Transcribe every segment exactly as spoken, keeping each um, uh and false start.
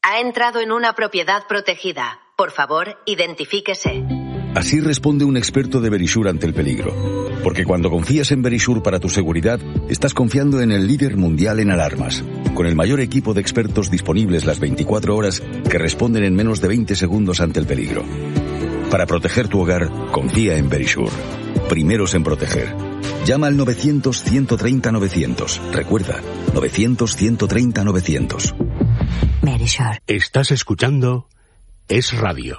Ha entrado en una propiedad protegida. Por favor, identifíquese. Así responde un experto de Verisure ante el peligro. Porque cuando confías en Verisure para tu seguridad, estás confiando en el líder mundial en alarmas, con el mayor equipo de expertos disponibles las veinticuatro horas que responden en menos de veinte segundos ante el peligro. Para proteger tu hogar, confía en Verisure. Primeros en proteger. Llama al novecientos, ciento treinta, novecientos. Recuerda, novecientos, ciento treinta, novecientos. Verisure. Estás escuchando Es Radio.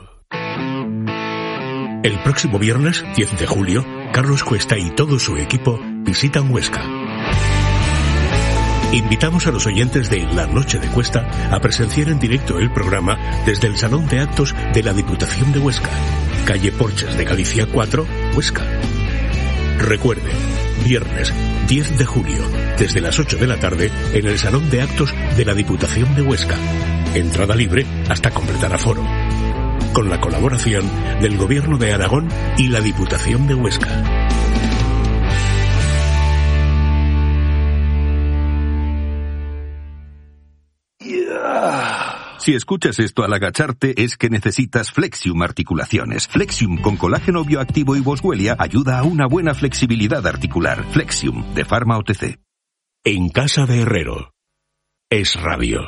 El próximo viernes, diez de julio, Carlos Cuesta y todo su equipo visitan Huesca. Invitamos a los oyentes de La Noche de Cuesta a presenciar en directo el programa desde el Salón de Actos de la Diputación de Huesca, calle Porches de Galicia cuatro, Huesca. Recuerde, viernes diez de julio, desde las ocho de la tarde, en el Salón de Actos de la Diputación de Huesca. Entrada libre hasta completar aforo. Con la colaboración del Gobierno de Aragón y la Diputación de Huesca. Si escuchas esto al agacharte es que necesitas Flexium Articulaciones. Flexium con colágeno bioactivo y boswellia ayuda a una buena flexibilidad articular. Flexium, de Pharma O T C. En Casa de Herrero. Es Radio.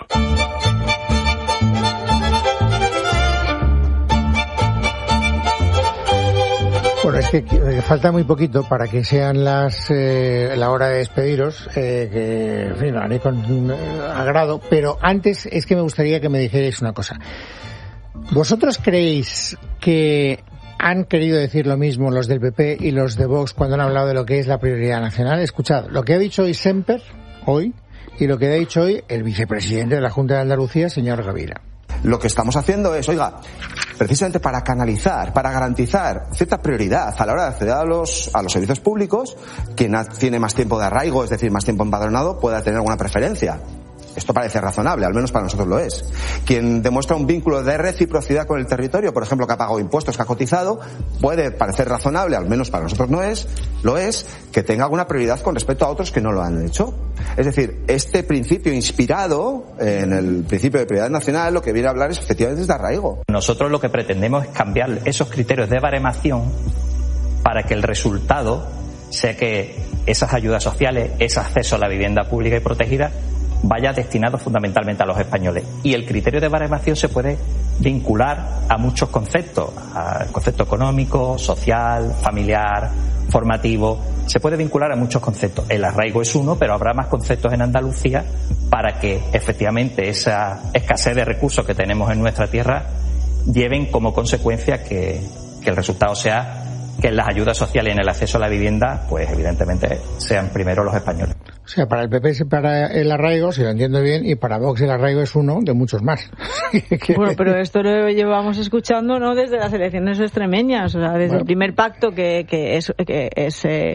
Bueno, es que falta muy poquito para que sean las eh, la hora de despediros, eh, que en fin, lo haré con eh, agrado, pero antes es que me gustaría que me dijerais una cosa. ¿Vosotros creéis que han querido decir lo mismo los del P P y los de Vox cuando han hablado de lo que es la prioridad nacional? Escuchad, lo que ha dicho hoy Semper, hoy, y lo que ha dicho hoy el vicepresidente de la Junta de Andalucía, señor Gavira. Lo que estamos haciendo es, oiga, precisamente para canalizar, para garantizar cierta prioridad a la hora de acceder a los, a los servicios públicos, quien tiene más tiempo de arraigo, es decir, más tiempo empadronado, pueda tener alguna preferencia. Esto parece razonable, al menos para nosotros lo es. Quien demuestra un vínculo de reciprocidad con el territorio, por ejemplo, que ha pagado impuestos, que ha cotizado, puede parecer razonable, al menos para nosotros no es, lo es, que tenga alguna prioridad con respecto a otros que no lo han hecho. Es decir, este principio inspirado en el principio de prioridad nacional, lo que viene a hablar es efectivamente de arraigo. Nosotros lo que pretendemos es cambiar esos criterios de baremación para que el resultado sea que esas ayudas sociales, ese acceso a la vivienda pública y protegida, vaya destinado fundamentalmente a los españoles. Y el criterio de baremación se puede vincular a muchos conceptos, al concepto económico, social, familiar, formativo. Se puede vincular a muchos conceptos. El arraigo es uno, pero habrá más conceptos en Andalucía para que efectivamente esa escasez de recursos que tenemos en nuestra tierra lleven como consecuencia que, que el resultado sea que en las ayudas sociales y en el acceso a la vivienda, pues evidentemente sean primero los españoles. O sea, para el P P es para el arraigo, si lo entiendo bien, y para Vox el arraigo es uno de muchos más. Bueno, pero esto lo llevamos escuchando, ¿no?, desde las elecciones extremeñas, o sea, desde bueno. el primer pacto, que, que es, que es eh,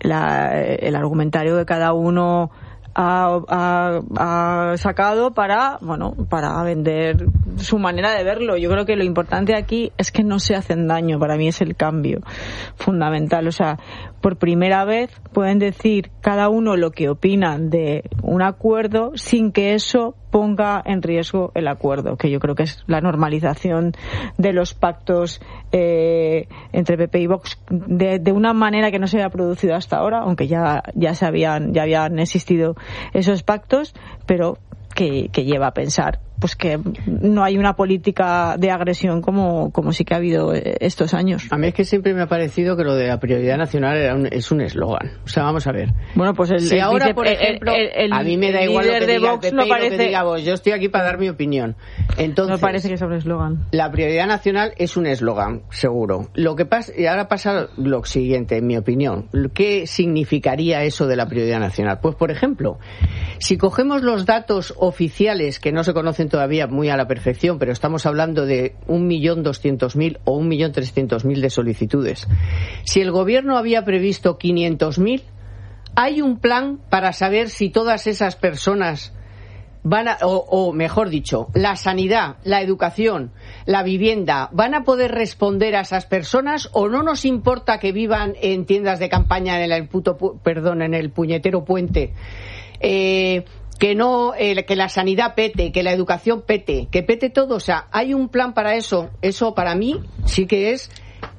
la, el argumentario de cada uno Ha, ha, ha sacado para, bueno, para vender su manera de verlo. Yo creo que lo importante aquí es que no se hacen daño. Para mí es el cambio fundamental. O sea, por primera vez pueden decir cada uno lo que opinan de un acuerdo sin que eso ponga en riesgo el acuerdo, que yo creo que es la normalización de los pactos eh, entre P P y Vox de, de una manera que no se había producido hasta ahora, aunque ya ya se habían ya habían existido esos pactos, pero que, que lleva a pensar pues que no hay una política de agresión como, como sí que ha habido estos años. A mí es que siempre me ha parecido que lo de la prioridad nacional era un, es un eslogan. O sea, vamos a ver. Bueno, pues el, si el ahora, vice, por ejemplo, el, el, a mí me da igual lo que diga el P P no y parece... lo que diga Vox. Yo estoy aquí para dar mi opinión. Entonces, no parece que sea un eslogan. La prioridad nacional es un eslogan, seguro. Lo que pasa, y ahora pasa lo siguiente, en mi opinión. ¿Qué significaría eso de la prioridad nacional? Pues, por ejemplo, si cogemos los datos oficiales, que no se conocen todavía muy a la perfección, pero estamos hablando de un millón doscientos mil o un millón trescientos mil de solicitudes. Si el gobierno había previsto quinientos mil, ¿hay un plan para saber si todas esas personas van a, o, o mejor dicho, la sanidad, la educación, la vivienda, van a poder responder a esas personas, o no nos importa que vivan en tiendas de campaña en el puto, perdón, en el puñetero puente? Eh, que no eh, que la sanidad pete, que la educación pete, que pete todo. O sea, hay un plan para eso. Eso para mí sí que es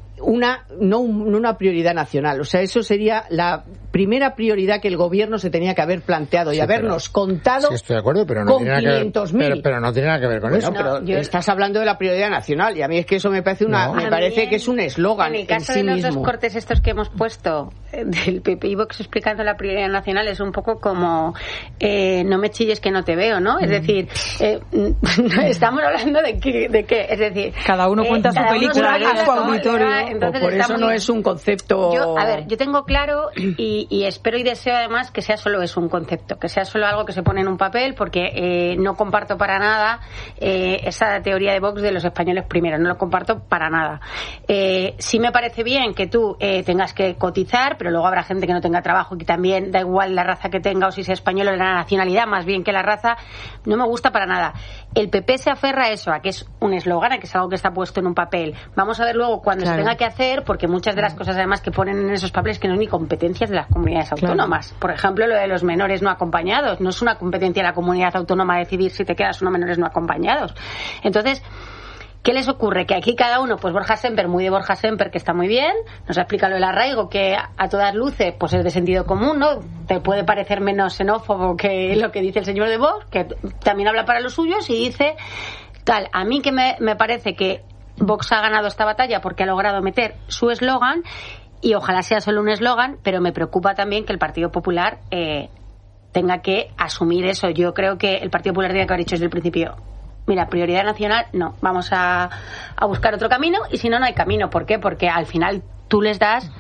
una no, un, no una prioridad nacional. O sea, eso sería la primera prioridad que el gobierno se tenía que haber planteado y sí, habernos pero, contado sí, estoy de acuerdo, pero no con tiene nada quinientos mil. Pero, pero no tiene nada que ver con bueno, eso. Pero no, yo... estás hablando de la prioridad nacional y a mí es que eso me parece una, no. me parece que es un eslogan en el caso en sí de los mismo. Dos cortes estos que hemos puesto del P P y Vox explicando la prioridad nacional es un poco como eh, no me chilles que no te veo, ¿no? Es decir, eh, estamos hablando de qué, de qué, es decir, cada uno cuenta eh, su película a su auditorio. Entonces, por eso no es un concepto. Yo, a ver, yo tengo claro y, y espero y deseo además que sea solo eso, un concepto, que sea solo algo que se pone en un papel, porque eh, no comparto para nada eh, esa teoría de Vox de los españoles primero, no lo comparto para nada. Eh, sí me parece bien que tú eh, tengas que cotizar, pero luego habrá gente que no tenga trabajo y que también da igual la raza que tenga o si sea español o la nacionalidad, más bien que la raza. No me gusta para nada. El P P se aferra a eso, a que es un eslogan, a que es algo que está puesto en un papel. Vamos a ver luego cuando claro. se tenga que hacer, porque muchas de las cosas además que ponen en esos papeles que no son ni competencias de las comunidades autónomas. Claro. Por ejemplo, lo de los menores no acompañados. No es una competencia de la comunidad autónoma decidir si te quedas o no menores no acompañados. Entonces, ¿qué les ocurre? Que aquí cada uno, pues Borja Semper, muy de Borja Semper, que está muy bien, nos explica lo del arraigo, que a todas luces pues es de sentido común, ¿no? Te puede parecer menos xenófobo que lo que dice el señor de Vox, que también habla para los suyos y dice tal. A mí que me, me parece que Vox ha ganado esta batalla porque ha logrado meter su eslogan y ojalá sea solo un eslogan, pero me preocupa también que el Partido Popular eh, tenga que asumir eso. Yo creo que el Partido Popular tiene que haber dicho desde el principio: mira, prioridad nacional, no, vamos a, a buscar otro camino, y si no, no hay camino. ¿Por qué? Porque al final tú les das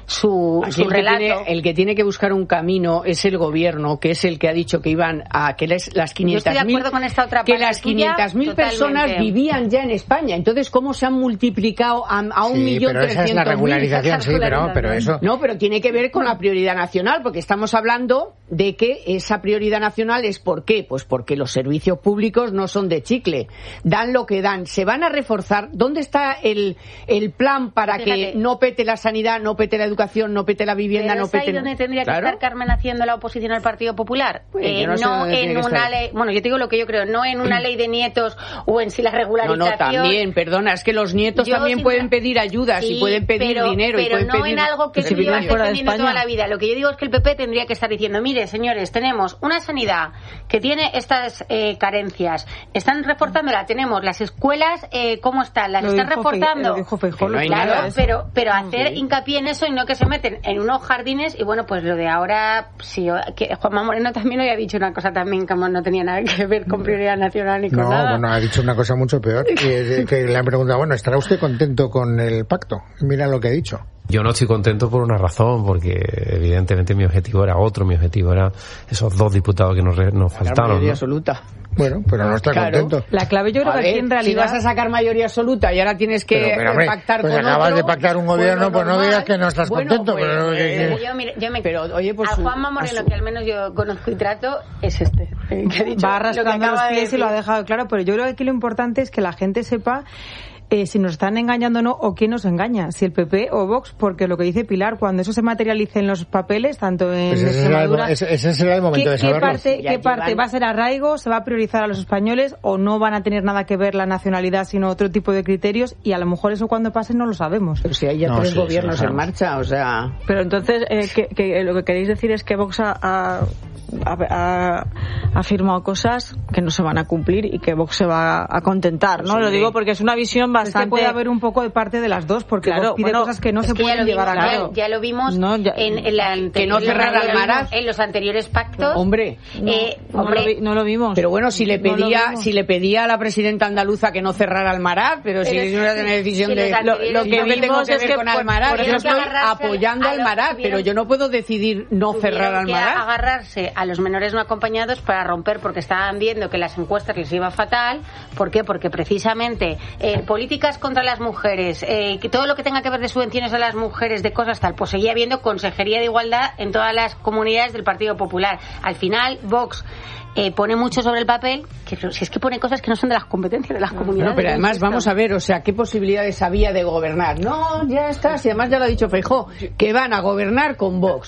su, su el relato. Que tiene, el que tiene que buscar un camino es el gobierno, que es el que ha dicho que iban a que les, las quinientas mil que las quinientas mil personas vivían ya en España. Entonces, ¿cómo se han multiplicado a, a un sí, millón pero esa es la regularización, sí, pero, pero eso... No, pero tiene que ver con la prioridad nacional, porque estamos hablando de que esa prioridad nacional es ¿por qué? Pues porque los servicios públicos no son de chicle. Dan lo que dan. Se van a reforzar. ¿Dónde está el, el plan para Fíjate. que no pete la sanidad, no pete la educación, no pete la vivienda, Pero no pete... ¿es ahí donde tendría ¿Claro? que estar Carmen haciendo la oposición al Partido Popular? Pues eh, no, no en una ley... Bueno, yo te digo lo que yo creo, no en una ley de nietos o en si la regularización... No, no, también, perdona, es que los nietos yo también pueden pedir ayudas sí, y pueden pedir pero, dinero. Pero y pueden no pedir... en algo que si tú llevas fuera defendiendo de toda la vida. Lo que yo digo es que el P P tendría que estar diciendo: mire, señores, tenemos una sanidad que tiene estas eh, carencias, están reforzándola, tenemos las escuelas, eh, ¿cómo están? Las lo están dijo reforzando. Fe, lo dijo Feijóo, no hay claro, nada. pero, pero hacer sí. hincapié en eso y no que se meten en unos jardines. Y bueno, pues lo de ahora, sí, que Juanma Moreno también hoy ha dicho una cosa también que no tenía nada que ver con prioridad nacional ni con no, nada. No, bueno, ha dicho una cosa mucho peor, que, que le han preguntado, bueno, ¿estará usted contento con el pacto? Mira lo que ha dicho. Yo no estoy contento por una razón, porque evidentemente mi objetivo era otro, mi objetivo era esos dos diputados que nos, nos faltaron. Mayoría ¿no? absoluta. Bueno, pero no está claro. contento. La clave yo creo que aquí en realidad... Si vas a sacar mayoría absoluta y ahora tienes que pero, pero, hombre, pactar pues con acabas otro, de pactar un gobierno, pues no digas que no estás bueno, contento. Pues, pero, eh, que, yo, mire, yo me... pero oye, pues a Juanma Moreno, que al menos yo conozco y trato, es este. El que ha dicho va arrastrando los pies de y lo ha dejado claro, pero yo creo que aquí lo importante es que la gente sepa Eh, si nos están engañando o no, o quién nos engaña, si el P P o Vox, porque lo que dice Pilar, cuando eso se materialice en los papeles, tanto en pues ese Extremadura... Será el, ese, ese será el momento ¿qué, de saberlo. ¿Qué parte, ya qué parte llevan... va a ser arraigo? ¿Se va a priorizar a los españoles? ¿O no van a tener nada que ver la nacionalidad, sino otro tipo de criterios? Y a lo mejor eso cuando pase no lo sabemos. Pero si hay ya no, tres sí, gobiernos sí, en marcha, o sea... Pero entonces, eh, que, que lo que queréis decir es que Vox ha... ha Ha, ha, ha firmado cosas que no se van a cumplir y que Vox se va a contentar, ¿no? Sí, lo digo porque es una visión bastante... Es que puede haber un poco de parte de las dos, porque claro, Vox pide bueno, cosas que no se pueden llevar a cabo. Ya, ya lo vimos no, ya, en, en, la anterior, que no cerrara Almaraz en los anteriores pactos. Hombre, no, eh, no, hombre lo vi, no lo vimos. Pero bueno, si le pedía no si le pedía a la presidenta andaluza que no cerrara Almaraz, pero, pero si es una decisión si de... Lo, lo que yo tengo que ver que con Almaraz, por, por yo estoy apoyando a Almaraz, pero yo no puedo decidir no cerrar Almaraz. Que agarrarse a los menores no acompañados para romper, porque estaban viendo que las encuestas les iba fatal. ¿Por qué? Porque precisamente eh, políticas contra las mujeres, eh, que todo lo que tenga que ver de subvenciones a las mujeres, de cosas tal, pues seguía habiendo consejería de igualdad en todas las comunidades del Partido Popular. Al final, Vox eh, pone mucho sobre el papel, que si es que pone cosas que no son de las competencias de las comunidades. No, pero además vamos a ver, o sea, ¿qué posibilidades había de gobernar? No, ya está, si además ya lo ha dicho Feijóo, que van a gobernar con Vox.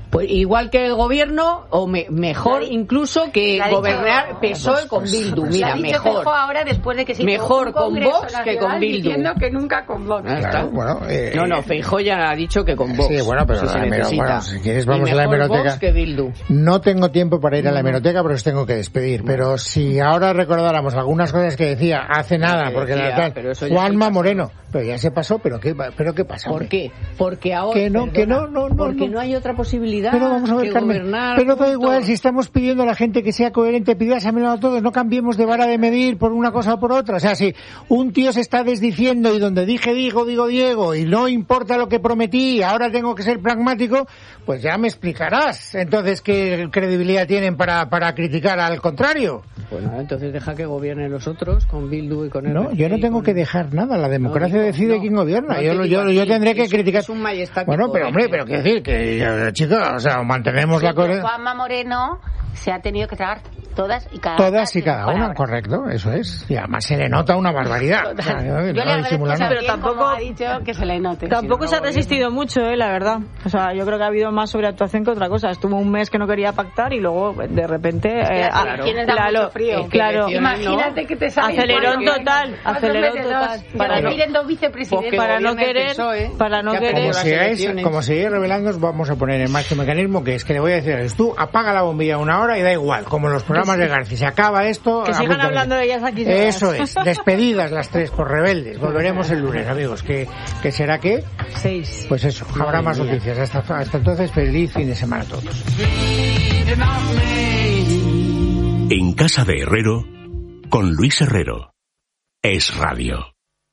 Pues igual que el gobierno, o me, mejor incluso que gobernar P S O E con Bildu. Mira, mejor. Ahora, después de que se mejor con Vox que con Bildu. Diciendo que nunca con Vox. Claro, bueno, eh, no, no, Feijóo ya ha dicho que con Vox. Sí, bueno, pero si, la se mero, bueno, si quieres vamos a la hemeroteca. Vox que Bildu. No tengo tiempo para ir a la hemeroteca, pero os tengo que despedir. Pero si ahora recordáramos algunas cosas que decía hace nada, porque decía, la tal, Juanma Moreno, pero ya se pasó, pero qué, pero qué pasa. ¿Por qué? Porque ahora que no, perdona, que no, no, no, porque no. no hay otra posibilidad. Pero vamos a ver, que Carmen, gobernar pero da juntos. igual si estamos pidiendo a la gente que sea coherente, pidásamelo a todos, no cambiemos de vara de medir por una cosa o por otra. O sea, si un tío se está desdiciendo y donde dije digo, digo Diego, y no importa lo que prometí, ahora tengo que ser pragmático, pues ya me explicarás. Entonces, ¿qué credibilidad tienen para, para criticar al contrario? Bueno, entonces deja que gobiernen los otros con Bildu y con el No, yo no tengo con... que dejar nada. La democracia no, decide no, quién gobierna. No, yo, yo, yo tendré que es, criticar. Es un majestático. Bueno, pero hombre, pero quiero decir que, chicos, o sea, mantenemos sí, la coherencia. Juanma Moreno se ha tenido que tragar todas y cada todas y cada una, palabras. Correcto, eso es. Y además se le nota una barbaridad. O sea, yo, yo no le agradezco nada. Pero tampoco ha dicho que se le note. Tampoco si se ha no, resistido bien. mucho, eh, la verdad. O sea, yo creo que ha habido más sobreactuación que otra cosa. Estuvo un mes que no quería pactar y luego de repente eh, claro, ¿quiénes dan claro, mucho frío? eh, claro, Imagínate no, que te sale acelerón igual, total, acelerón total. Para no miren dos Porque vicepresidentes. para no querer, PSOE, para no que querer. Como sigáis, como sigáis revelando, os vamos a poner en marcha un mecanismo que es que le voy a decir, es tú apaga la bombilla una hora y da igual, como los programas de García. Se acaba esto. Que sigan hablando de ellas aquí. Eso es, despedidas las tres por rebeldes. Volveremos el lunes, amigos. ¿Qué, qué será qué? Seis. Pues eso, habrá más noticias. Hasta, hasta entonces, feliz fin de semana a todos. En casa de Herrero, con Luis Herrero. Es Radio.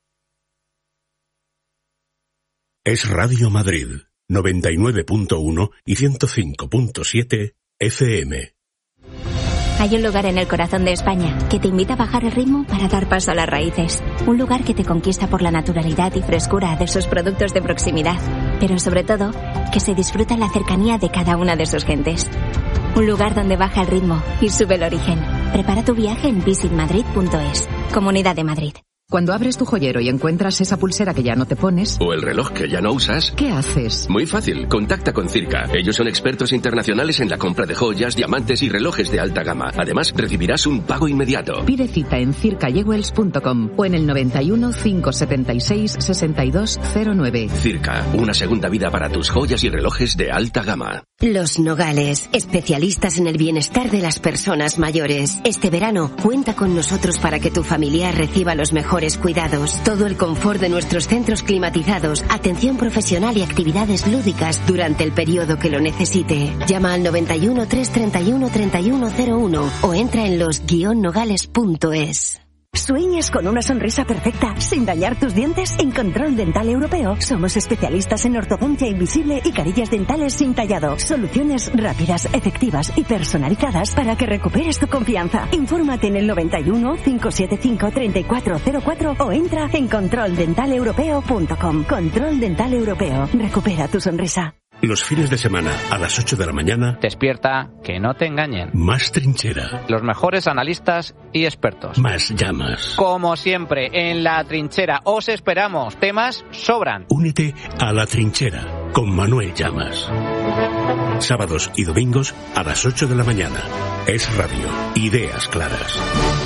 Es Radio Madrid, noventa y nueve punto uno y ciento cinco punto siete F M. Hay un lugar en el corazón de España que te invita a bajar el ritmo para dar paso a las raíces. Un lugar que te conquista por la naturalidad y frescura de sus productos de proximidad, pero sobre todo, que se disfruta en la cercanía de cada una de sus gentes. Un lugar donde baja el ritmo y sube el origen. Prepara tu viaje en visit madrid punto es. Comunidad de Madrid. Cuando abres tu joyero y encuentras esa pulsera que ya no te pones... O el reloj que ya no usas... ¿Qué haces? Muy fácil, contacta con Circa. Ellos son expertos internacionales en la compra de joyas, diamantes y relojes de alta gama. Además, recibirás un pago inmediato. Pide cita en circa jewels punto com o en el noventa y uno, cinco setenta y seis, sesenta y dos cero nueve. Circa, una segunda vida para tus joyas y relojes de alta gama. Los Nogales, especialistas en el bienestar de las personas mayores. Este verano, cuenta con nosotros para que tu familiar reciba los mejores cuidados. Todo el confort de nuestros centros climatizados, atención profesional y actividades lúdicas durante el periodo que lo necesite. Llama al noventa y uno, trescientos treinta y uno, treinta y uno cero uno o entra en los guion nogales punto es. ¿Sueñas con una sonrisa perfecta sin dañar tus dientes? En Control Dental Europeo somos especialistas en ortodoncia invisible y carillas dentales sin tallado. Soluciones rápidas, efectivas y personalizadas para que recuperes tu confianza. Infórmate en el noventa y uno, cinco siete cinco, treinta y cuatro cero cuatro o entra en control dental europeo punto com. Control Dental Europeo. Recupera tu sonrisa. Los fines de semana, a las ocho de la mañana... Despierta, que no te engañen. Más trinchera. Los mejores analistas y expertos. Más llamas. Como siempre, en La Trinchera. Os esperamos. Temas sobran. Únete a La Trinchera con Manuel Llamas. Sábados y domingos a las ocho de la mañana. Es Radio. Ideas claras.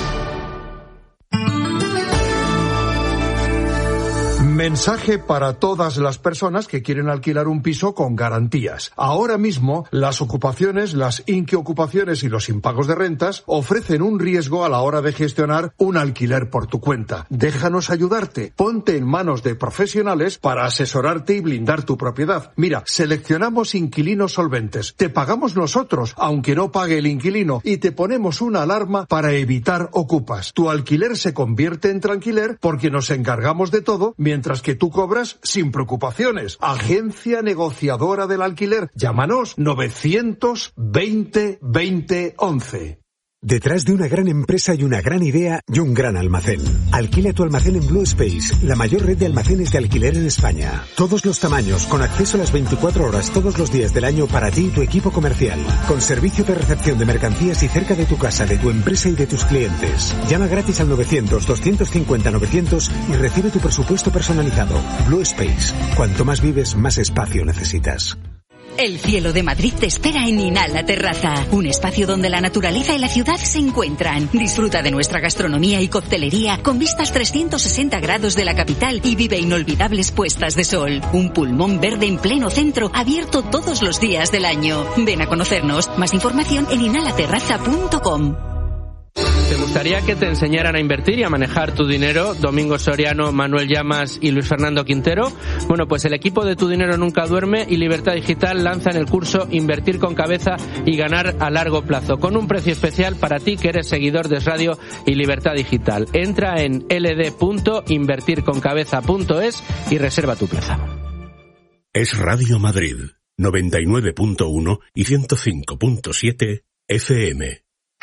Mensaje para todas las personas que quieren alquilar un piso con garantías. Ahora mismo, las ocupaciones, las inquiocupaciones y los impagos de rentas ofrecen un riesgo a la hora de gestionar un alquiler por tu cuenta. Déjanos ayudarte. Ponte en manos de profesionales para asesorarte y blindar tu propiedad. Mira, seleccionamos inquilinos solventes. Te pagamos nosotros, aunque no pague el inquilino, y te ponemos una alarma para evitar ocupas. Tu alquiler se convierte en tranquiler porque nos encargamos de todo, mientras que tú cobras sin preocupaciones. Agencia negociadora del alquiler. Llámanos novecientos veinte veinte once. Detrás de una gran empresa hay una gran idea y un gran almacén. Alquila tu almacén en Blue Space, la mayor red de almacenes de alquiler en España. Todos los tamaños, con acceso a las veinticuatro horas todos los días del año para ti y tu equipo comercial. Con servicio de recepción de mercancías y cerca de tu casa, de tu empresa y de tus clientes. Llama gratis al novecientos, doscientos cincuenta, novecientos y recibe tu presupuesto personalizado. Blue Space. Cuanto más vives, más espacio necesitas. El cielo de Madrid te espera en Inhala Terraza, un espacio donde la naturaleza y la ciudad se encuentran. Disfruta de nuestra gastronomía y coctelería con vistas trescientos sesenta grados de la capital y vive inolvidables puestas de sol. Un pulmón verde en pleno centro, abierto todos los días del año. Ven a conocernos. Más información en inhala terraza punto com. ¿Te gustaría que te enseñaran a invertir y a manejar tu dinero? Domingo Soriano, Manuel Llamas y Luis Fernando Quintero. Bueno, pues el equipo de Tu Dinero Nunca Duerme y Libertad Digital lanzan el curso Invertir con Cabeza y Ganar a Largo Plazo, con un precio especial para ti que eres seguidor de Es Radio y Libertad Digital. Entra en l d punto invertir con cabeza punto es y reserva tu plaza. Es Radio Madrid, noventa y nueve punto uno y ciento cinco punto siete F M.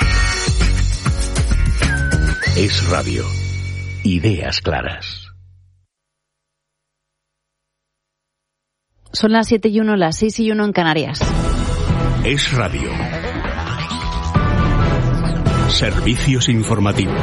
Es Radio. Ideas claras. Son las siete y uno, las seis y uno en Canarias. Es Radio. Servicios informativos.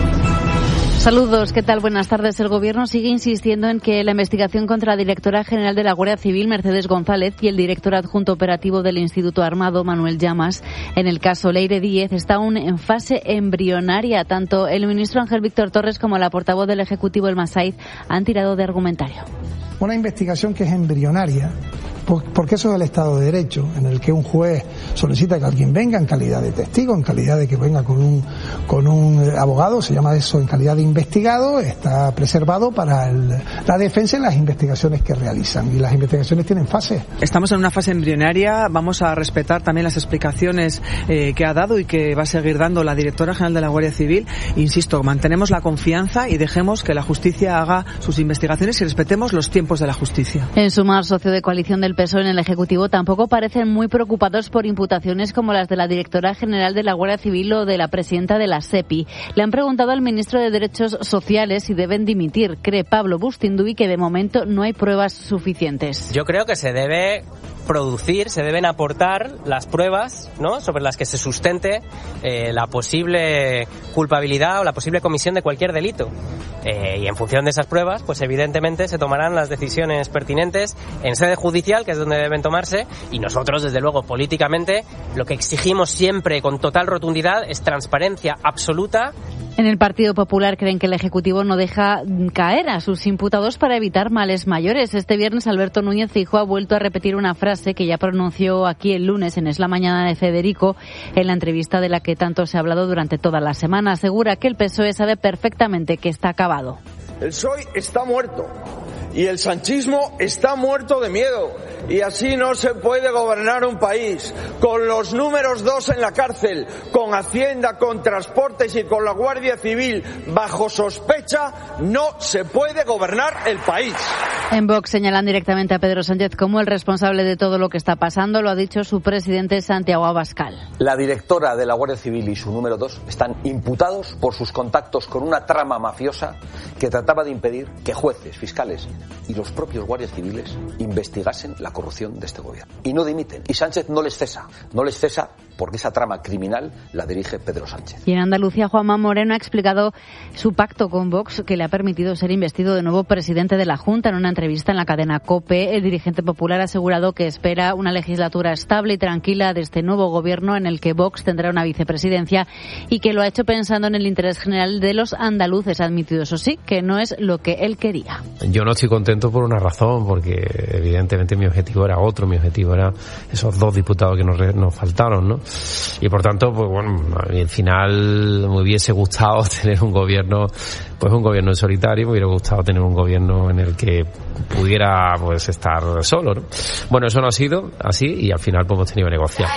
Saludos, ¿qué tal? Buenas tardes. El Gobierno sigue insistiendo en que la investigación contra la directora general de la Guardia Civil, Mercedes González, y el director adjunto operativo del Instituto Armado, Manuel Llamas, en el caso Leire Díez, está aún en fase embrionaria. Tanto el ministro Ángel Víctor Torres como la portavoz del Ejecutivo, el Masaiz, han tirado de argumentario. Una investigación que es embrionaria, porque eso es el Estado de Derecho, en el que un juez solicita que alguien venga en calidad de testigo, en calidad de que venga con un con un abogado, se llama eso en calidad de investigado, está preservado para el, la defensa en las investigaciones que realizan, y las investigaciones tienen fases. Estamos en una fase embrionaria, vamos a respetar también las explicaciones eh, que ha dado y que va a seguir dando la directora general de la Guardia Civil. Insisto, mantenemos la confianza y dejemos que la justicia haga sus investigaciones y respetemos los tiempos de la justicia. En Sumar, socio de coalición del P S O E en el Ejecutivo, tampoco parecen muy preocupados por imputaciones como las de la directora general de la Guardia Civil o de la presidenta de la SEPI. Le han preguntado al ministro de Derechos Sociales si deben dimitir. Cree Pablo Bustinduy que de momento no hay pruebas suficientes. Yo creo que se debe producir, se deben aportar las pruebas, ¿no?, sobre las que se sustente eh, la posible culpabilidad o la posible comisión de cualquier delito. Eh, y en función de esas pruebas, pues evidentemente se tomarán las decisiones pertinentes en sede judicial, que es donde deben tomarse, y nosotros, desde luego, políticamente, lo que exigimos siempre con total rotundidad es transparencia absoluta. En el Partido Popular creen que el Ejecutivo no deja caer a sus imputados para evitar males mayores. Este viernes Alberto Núñez Feijóo ha vuelto a repetir una frase que ya pronunció aquí el lunes en Es la Mañana de Federico, en la entrevista de la que tanto se ha hablado durante toda la semana. Asegura que el P S O E sabe perfectamente que está acabado. El P S O E está muerto y el sanchismo está muerto de miedo, y así no se puede gobernar un país. Con los números dos en la cárcel, con Hacienda, con Transportes y con la Guardia Civil bajo sospecha, no se puede gobernar el país. En Vox señalan directamente a Pedro Sánchez como el responsable de todo lo que está pasando. Lo ha dicho su presidente Santiago Abascal. La directora de la Guardia Civil y su número dos están imputados por sus contactos con una trama mafiosa que trataba de impedir que jueces, fiscales y los propios guardias civiles investigasen la corrupción de este gobierno. Y no dimiten. Y Sánchez no les cesa. No les cesa porque esa trama criminal la dirige Pedro Sánchez. Y en Andalucía, Juanma Moreno ha explicado su pacto con Vox, que le ha permitido ser investido de nuevo presidente de la Junta. En una entrevista en la cadena COPE, el dirigente popular ha asegurado que espera una legislatura estable y tranquila de este nuevo gobierno, en el que Vox tendrá una vicepresidencia, y que lo ha hecho pensando en el interés general de los andaluces. Ha admitido, eso sí, que no es lo que él quería. Yo no estoy contento por una razón, porque evidentemente mi objetivo era otro, mi objetivo era esos dos diputados que nos, nos faltaron, ¿no? Y por tanto, pues bueno, al final me hubiese gustado tener un gobierno, pues un gobierno en solitario, me hubiera gustado tener un gobierno en el que pudiera pues estar solo, ¿no? Bueno, eso no ha sido así y al final pues hemos tenido que negociar.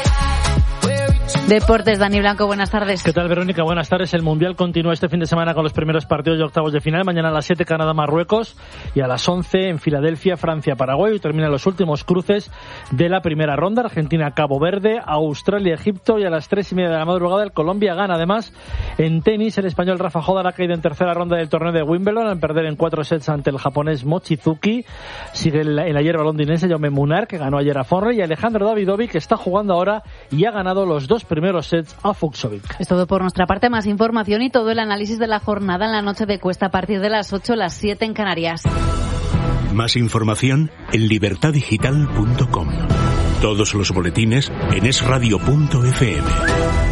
Deportes, Dani Blanco, buenas tardes. ¿Qué tal, Verónica? Buenas tardes. El Mundial continúa este fin de semana con los primeros partidos de octavos de final. Mañana a las siete, Canadá-Marruecos, y a las once en Filadelfia, Francia-Paraguay. Y terminan los últimos cruces de la primera ronda. Argentina-Cabo Verde, Australia-Egipto, y a las tres y media de la madrugada el Colombia-Ghana. Además, en tenis, el español Rafa Nadal ha caído en tercera ronda del torneo de Wimbledon al perder en cuatro sets ante el japonés Mochizuki. Sigue en la, en la hierba londinense Jaume Munar, que ganó ayer a Forney, y Alejandro Davidovic, que está jugando ahora y ha ganado los dos primeros sets a Fucsovic. Es todo por nuestra parte. Más información y todo el análisis de la jornada en la noche de Cuesta a partir de las ocho, las siete en Canarias. Más información en libertad digital punto com. Todos los boletines en es radio punto efe eme.